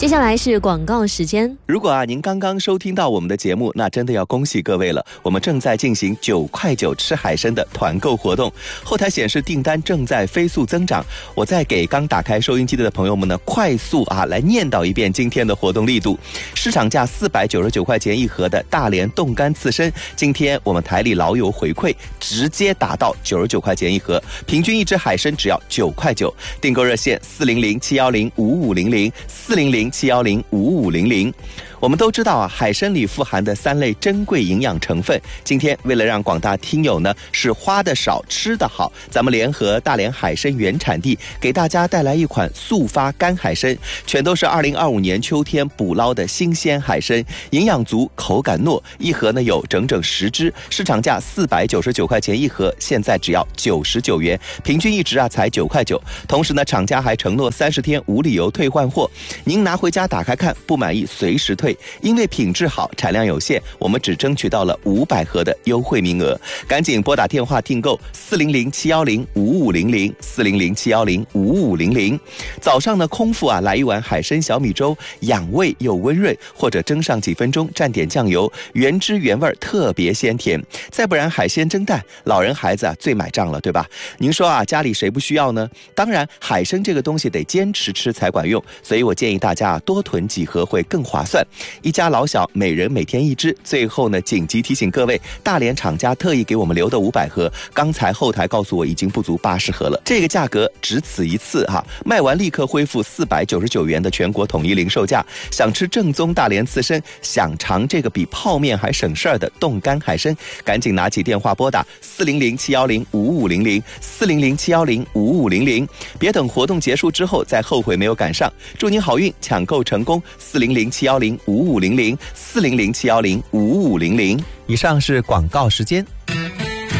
接下来是广告时间。 如果您刚刚收听到我们的节目，那真的要恭喜各位了，我们正在进行9块9吃海参的团购活动，后台显示订单正在飞速增长。我再给刚打开收音机的朋友们呢，快速来念叨一遍今天的活动力度。市场价499块钱一盒的大连冻干刺身，今天我们台里老友回馈直接打到99块钱一盒，平均一只海参只要9块9。订购热线400-710-5500，400-710-5500。我们都知道海参里富含的3类珍贵营养成分，今天为了让广大听友呢是花的少吃的好，咱们联合大连海参原产地给大家带来一款速发干海参，全都是2025年秋天捕捞的新鲜海参，营养足，口感糯，一盒呢有整整10只，市场价499块钱一盒，现在只要99元，平均一只才9块9。同时呢，厂家还承诺30天无理由退换货，您拿回家打开看，不满意随时退。因为品质好，产量有限，我们只争取到了500盒的优惠名额，赶紧拨打电话订购400-710-5500，400-710-5500。早上呢，空腹来一碗海参小米粥，养胃又温润，或者蒸上几分钟，蘸点酱油，原汁原味，特别鲜甜。再不然海鲜蒸蛋，老人孩子最买账了，对吧？您说家里谁不需要呢？当然，海参这个东西得坚持吃才管用，所以我建议大家多囤几盒会更划算。一家老小每人每天1只。最后呢，紧急提醒各位，大连厂家特意给我们留的500盒，刚才后台告诉我已经不足80盒了，这个价格只此一次卖完立刻恢复499元的全国统一零售价。想吃正宗大连刺参，想尝这个比泡面还省事儿的冻干海参，赶紧拿起电话拨打400-710-5500，400-710-5500，别等活动结束之后再后悔没有赶上。祝您好运，抢购成功，400-710-5500，400-710-5500。以上是广告时间。